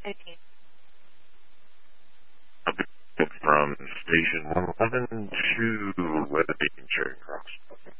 Okay. From station 111 to Weatherby and Charing Cross.